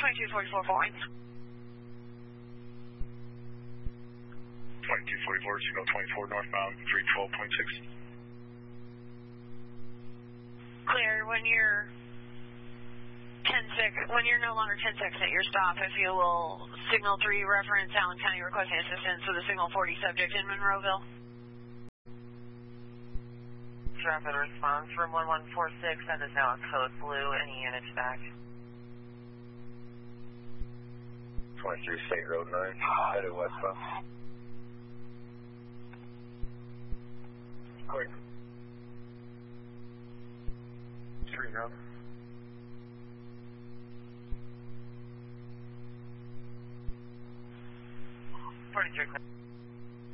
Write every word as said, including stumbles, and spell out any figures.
twenty-two forty-four Boeing. twenty-two forty-four, signal twenty-four northbound, three twelve point six. Clear. When you're ten six, when you're no longer ten six at your stop, if you will signal three reference Allen County requesting assistance with a signal forty subject in Monroeville. Rapid response from one one four six, that is now a code blue, any units back. twenty-three State Road nine, headed westbound. Quick. Three now. forty-three.